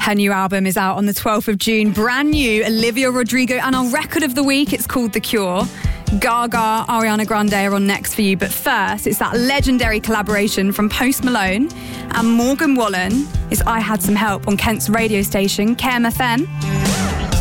Her new album is out on the 12th of June. Brand new, Olivia Rodrigo. And our record of the week, it's called The Cure. Gaga, Ariana Grande are on next for you. But first, it's that legendary collaboration from Post Malone and Morgan Wallen. It's I Had Some Help on Kent's radio station, KMFM.